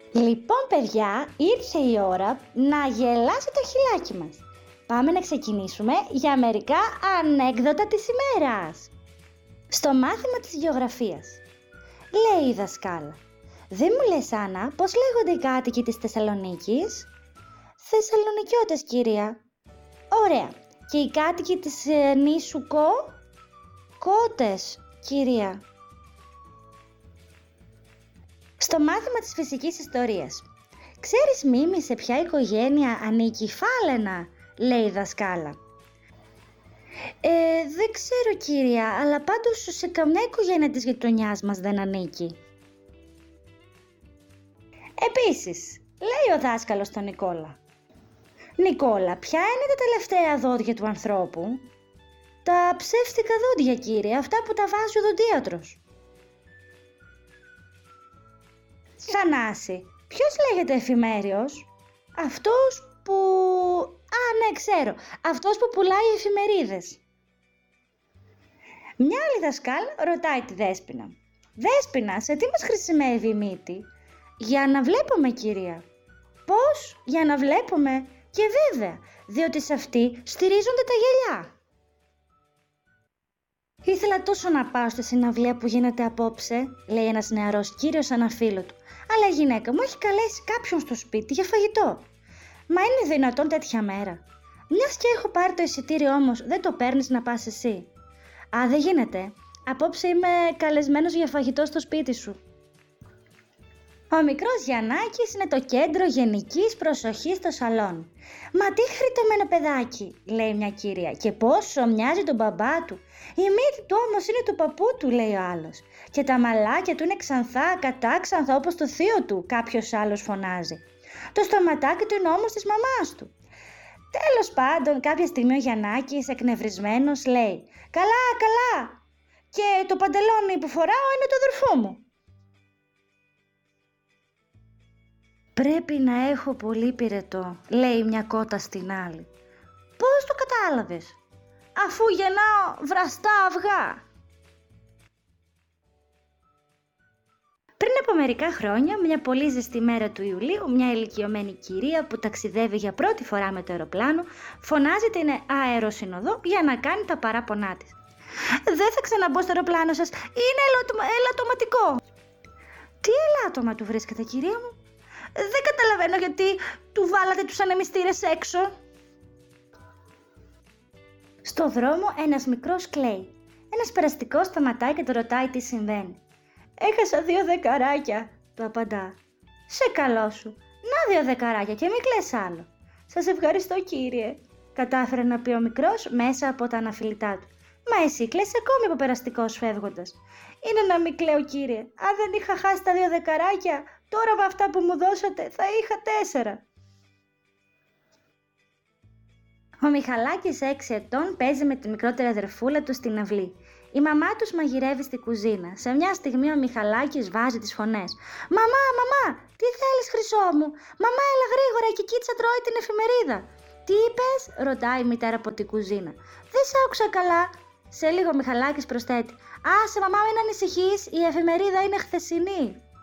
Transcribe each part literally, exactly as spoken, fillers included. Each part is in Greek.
Λοιπόν παιδιά, ήρθε η ώρα να γελάσει το χιλάκι μας. Πάμε να ξεκινήσουμε για μερικά ανέκδοτα της ημέρας. Στο μάθημα της γεωγραφίας, λέει η δασκάλα: «Δεν μου λες, Άννα, πώς λέγονται οι κάτοικοι της Θεσσαλονίκης?» «Θεσσαλονικιώτες, κυρία». «Ωραία. Και οι κάτοικοι της ε, νήσου Κο?» «Κότες, κυρία». Στο μάθημα της φυσικής ιστορίας, «Ξέρεις, Μίμη, σε ποια οικογένεια ανήκει η φάλαινα?» λέει η δασκάλα. «Ε, δεν ξέρω, κυρία, αλλά πάντως σε καμιά οικογένεια της γειτονιάς μας δεν ανήκει». Επίσης, λέει ο δάσκαλος στον Νικόλα: «Νικόλα, ποια είναι τα τελευταία δόντια του ανθρώπου?» «Τα ψεύτικα δόντια, κύριε, αυτά που τα βάζει ο δοντίατρος». «Θανάση, ποιος λέγεται εφημέριος?» «Αυτός που... Α, ναι, ξέρω, αυτός που πουλάει εφημερίδες». Μια άλλη δασκάλα ρωτάει τη Δέσποινα: «Δέσποινα, σε τι μας χρησιμεύει η μύτη?» «Για να βλέπουμε, κυρία». «Πώς? Για να βλέπουμε?» «Και βέβαια, διότι σε αυτή στηρίζονται τα γυαλιά». «Ήθελα τόσο να πάω στη συναυλία που γίνεται απόψε», λέει ένας νεαρός κύριος σε ένα φίλο του, «αλλά η γυναίκα μου έχει καλέσει κάποιον στο σπίτι για φαγητό». «Μα είναι δυνατόν τέτοια μέρα?» «Μιας και έχω πάρει το εισιτήριο όμως, δεν το παίρνεις να πας εσύ?» «Α, δεν γίνεται. Απόψε είμαι καλεσμένος για φαγητό στο σπίτι σου». Ο μικρός Γιαννάκης είναι το κέντρο γενικής προσοχής στο σαλόνι. «Μα τι χρητωμένο παιδάκι», λέει μια κυρία, «και πόσο μοιάζει τον μπαμπά του. Η μύτη του όμως είναι του παππού του», λέει ο άλλος, «και τα μαλάκια του είναι ξανθά, κατάξανθα όπως το θείο του», κάποιος άλλος φωνάζει. «Το στοματάκι του είναι όμως της μαμάς του». Τέλος πάντων, κάποια στιγμή ο Γιαννάκης, εκνευρισμένος, λέει: «Καλά, καλά, και το παντελόνι που φοράω είναι το αδερφό μου». «Πρέπει να έχω πολύ πυρετό», λέει μια κότα στην άλλη. «Πώς το κατάλαβες?» «Αφού γεννάω βραστά αυγά». Πριν από μερικά χρόνια, μια πολύ ζεστή μέρα του Ιουλίου, μια ηλικιωμένη κυρία που ταξιδεύει για πρώτη φορά με το αεροπλάνο φωνάζει την αεροσυνοδό για να κάνει τα παράπονά της. «Δεν θα ξαναμπω στο αεροπλάνο σας, είναι ελαττωματικό». «Τι ελάττωμα του βρίσκεται, κυρία μου?» «Δεν καταλαβαίνω γιατί του βάλατε τους ανεμιστήρες έξω». Στο δρόμο ένας μικρός κλαίει. Ένας περαστικός σταματάει και το ρωτάει τι συμβαίνει. «Έχασα δύο δεκαράκια», του απαντά. «Σε καλό σου, να δύο δεκαράκια και μην κλαις άλλο». «Σας ευχαριστώ, κύριε», κατάφερε να πει ο μικρός μέσα από τα αναφιλητά του. «Μα εσύ κλαις ακόμη», είπε ο περαστικός φεύγοντας. «Είναι να μην κλαίω, κύριε. Αν δεν είχα χάσει τα δύο δεκαράκια, τώρα με αυτά που μου δώσατε θα είχα τέσσερα». Ο Μιχαλάκης έξι ετών παίζει με τη μικρότερη αδερφούλα του στην αυλή. Η μαμά τους μαγειρεύει στη κουζίνα. Σε μια στιγμή ο Μιχαλάκης βάζει τις φωνές. «Μαμά, μαμά, τι θέλεις, χρυσό μου? Μαμά, έλα γρήγορα, η Κικίτσα τρώει την εφημερίδα». «Τι είπες?» ρωτάει η μητέρα από την κουζίνα. «Δεν σ' άκουσα καλά». Σε λίγο ο Μιχαλάκης προσθέτει. «Άσε, μαμά, μην ανησυχείς, η εφημερίδα είναι χθεσινή».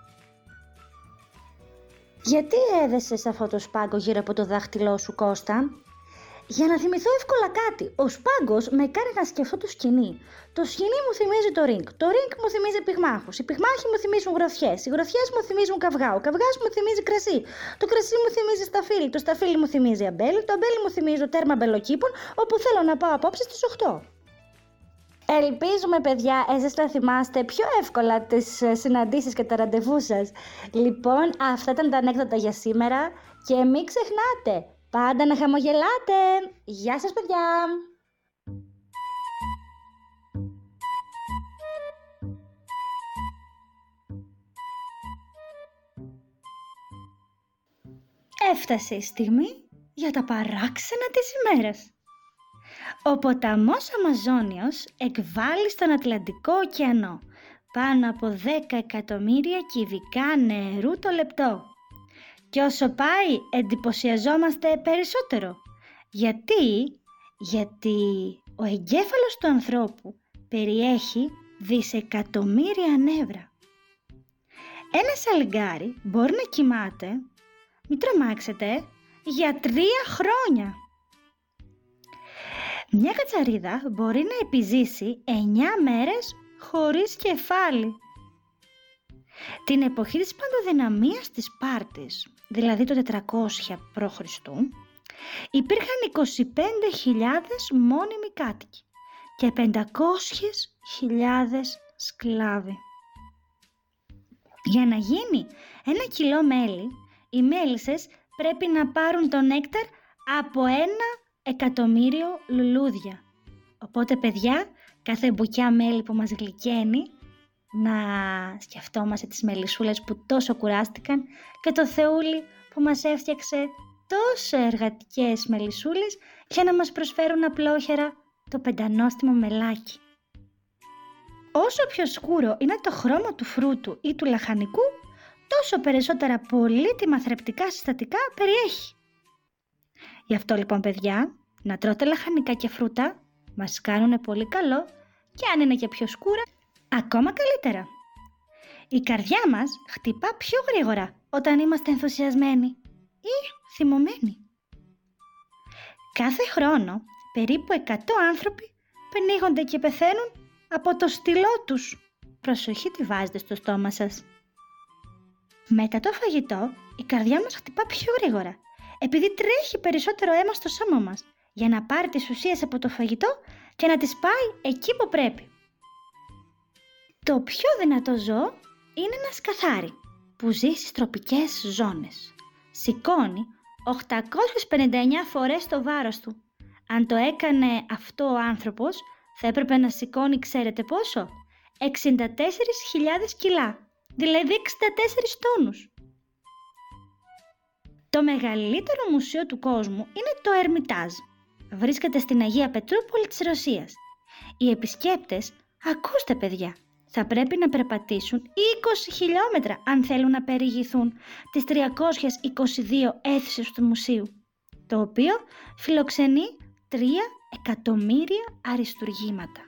«Γιατί έδεσες αυτό το σπάγκο γύρω από το δάχτυλό σου, Κώστα?» «Για να θυμηθώ εύκολα κάτι. Ο σπάγκος με κάνει να σκεφτώ το σκοινί. Το σκοινί μου θυμίζει το ριγκ. Το ριγκ μου θυμίζει πυγμάχους. Οι πυγμάχοι μου θυμίζουν γροθιές. Οι γροθιές μου θυμίζουν καυγά. Ο καυγάς μου θυμίζει κρασί. Το κρασί μου θυμίζει σταφύλι. Το σταφύλι μου θυμίζει αμπέλι. Το αμπέλι μου θυμίζει το τέρμα αμπελοκήπων, όπου θέλω να πάω απόψε στις οκτώ. Ελπίζουμε, παιδιά, εσείς θα θυμάστε πιο εύκολα τις συναντήσεις και τα ραντεβού σας. Λοιπόν, αυτά ήταν τα ανέκδοτα για σήμερα και μην ξεχνάτε πάντα να χαμογελάτε. Γεια σας, παιδιά! Έφτασε η στιγμή για τα παράξενα της ημέρας. Ο ποταμός Αμαζόνιος εκβάλλει στον Ατλαντικό ωκεανό πάνω από δέκα εκατομμύρια κυβικά νερού το λεπτό. Και όσο πάει εντυπωσιαζόμαστε περισσότερο. Γιατί? Γιατί ο εγκέφαλος του ανθρώπου περιέχει δισεκατομμύρια νεύρα. Ένα σαλιγκάρι μπορεί να κοιμάται, μην τρομάξετε, για τρία χρόνια. Μια κατσαρίδα μπορεί να επιζήσει εννιά μέρες χωρίς κεφάλι. Την εποχή της παντοδυναμίας της Σπάρτης, δηλαδή το τετρακόσια π.Χ., υπήρχαν είκοσι πέντε χιλιάδες μόνιμοι κάτοικοι και πεντακόσιες χιλιάδες σκλάβοι. Για να γίνει ένα κιλό μέλι, οι μέλισσες πρέπει να πάρουν το νέκταρ από ένα εκατομμύριο λουλούδια. Οπότε, παιδιά, κάθε μπουκιά μέλι που μας γλυκαίνει, να σκεφτόμαστε τις μελισσούλες που τόσο κουράστηκαν και το Θεούλη που μας έφτιαξε τόσο εργατικές μελισσούλες για να μας προσφέρουν απλόχερα το πεντανόστιμο μελάκι. Όσο πιο σκούρο είναι το χρώμα του φρούτου ή του λαχανικού, τόσο περισσότερα πολύτιμα θρεπτικά συστατικά περιέχει. Γι' αυτό λοιπόν, παιδιά, να τρώτε λαχανικά και φρούτα μας κάνουν πολύ καλό και αν είναι και πιο σκούρα, ακόμα καλύτερα. Η καρδιά μας χτυπά πιο γρήγορα όταν είμαστε ενθουσιασμένοι ή θυμωμένοι. Κάθε χρόνο περίπου εκατό άνθρωποι πνίγονται και πεθαίνουν από το στυλό τους. Προσοχή τι βάζετε στο στόμα σας. Μετά το φαγητό, η καρδιά μας χτυπά πιο γρήγορα, επειδή τρέχει περισσότερο αίμα στο σώμα μας, για να πάρει τις ουσίες από το φαγητό και να τις πάει εκεί που πρέπει. Το πιο δυνατό ζώο είναι ένα σκαθάρι, που ζει στις τροπικές ζώνες. Σηκώνει οκτακόσιες πενήντα εννιά φορές το βάρος του. Αν το έκανε αυτό ο άνθρωπος, θα έπρεπε να σηκώνει, ξέρετε πόσο? εξήντα τέσσερις χιλιάδες κιλά, δηλαδή εξήντα τέσσερις τόνους. Το μεγαλύτερο μουσείο του κόσμου είναι το Ερμιτάζ. Βρίσκεται στην Αγία Πετρούπολη της Ρωσίας. Οι επισκέπτες, ακούστε παιδιά, θα πρέπει να περπατήσουν είκοσι χιλιόμετρα αν θέλουν να περιηγηθούν τις τριακόσιες είκοσι δύο αίθουσες του μουσείου, το οποίο φιλοξενεί τρία εκατομμύρια αριστουργήματα.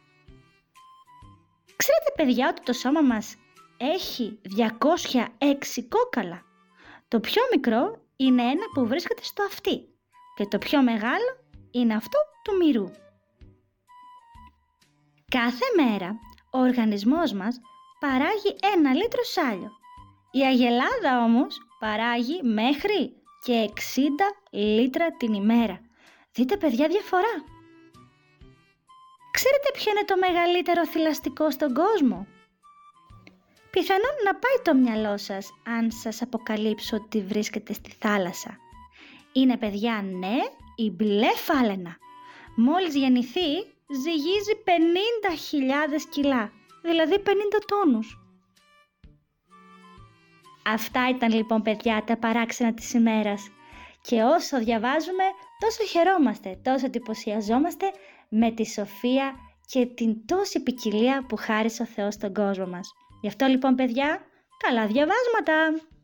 Ξέρετε παιδιά ότι το σώμα μας έχει διακόσια έξι κόκαλα. Το πιο μικρό είναι ένα που βρίσκεται στο αυτί και το πιο μεγάλο είναι αυτό του μυρού. Κάθε μέρα ο οργανισμός μας παράγει ένα λίτρο σάλιο. Η αγελάδα όμως παράγει μέχρι και εξήντα λίτρα την ημέρα. Δείτε παιδιά διαφορά. Ξέρετε ποιο είναι το μεγαλύτερο θηλαστικό στον κόσμο? Πιθανόν να πάει το μυαλό σας αν σας αποκαλύψω ότι βρίσκεται στη θάλασσα. Είναι παιδιά, ναι, η μπλε φάλαινα. Μόλις γεννηθεί ζυγίζει πενήντα χιλιάδες κιλά, δηλαδή πενήντα τόνους. Αυτά ήταν λοιπόν παιδιά τα παράξενα της ημέρας. Και όσο διαβάζουμε τόσο χαιρόμαστε, τόσο εντυπωσιαζόμαστε με τη σοφία και την τόση ποικιλία που χάρισε ο Θεός στον κόσμο μας. Γι' αυτό λοιπόν παιδιά, καλά διαβάσματα!